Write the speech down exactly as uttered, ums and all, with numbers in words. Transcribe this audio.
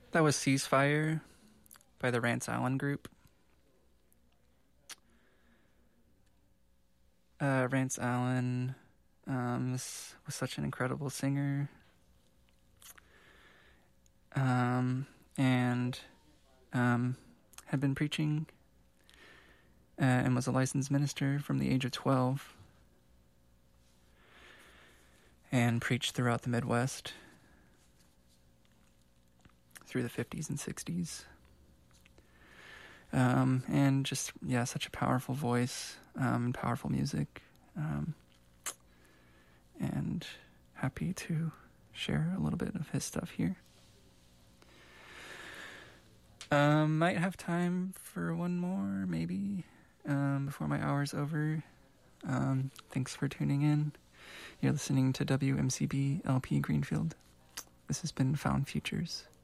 That was Ceasefire by the Rance Allen Group. Uh, Rance Allen um, was, was such an incredible singer. Um, and um, had been preaching uh, and was a licensed minister from the age of twelve. And preached throughout the Midwest through the fifties and sixties. Um, and just, yeah, such a powerful voice um, and powerful music. Um, and happy to share a little bit of his stuff here. Um, might have time for one more, maybe, um, before my hour's over. Um, thanks for tuning in. You're listening to W M C B L P Greenfield. This has been Found Futures.